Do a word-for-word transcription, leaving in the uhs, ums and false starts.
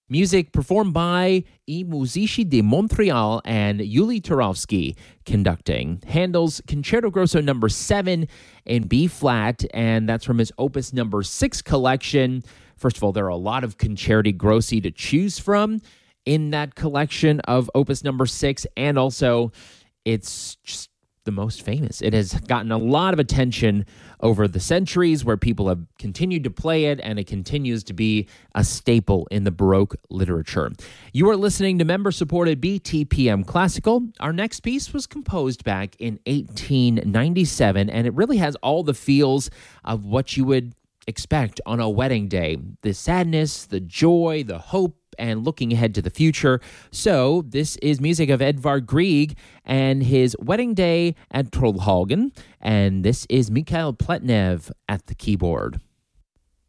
Music performed by I Musici di Montreal and Yuli Turovsky conducting. Handel's Concerto Grosso number seven in B flat, and that's from his Opus number six collection. First of all, there are a lot of Concerti Grossi to choose from in that collection of Opus number six, and also it's just the most famous. It has gotten a lot of attention over the centuries where people have continued to play it, and it continues to be a staple in the Baroque literature. You are listening to member-supported B T P M Classical. Our next piece was composed back in eighteen ninety-seven, and it really has all the feels of what you would expect on a wedding day. The sadness, the joy, the hope, and looking ahead to the future. So this is music of Edvard Grieg and his Wedding Day at Trollhaugen, and this is Mikhail Pletnev at the keyboard.